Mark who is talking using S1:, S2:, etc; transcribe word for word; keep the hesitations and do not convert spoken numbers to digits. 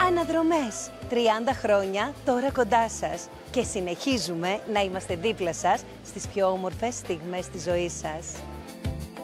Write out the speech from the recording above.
S1: Αναδρομές, τριάντα χρόνια τώρα κοντά σας και συνεχίζουμε να είμαστε δίπλα σας στις πιο όμορφες στιγμές της ζωής σας.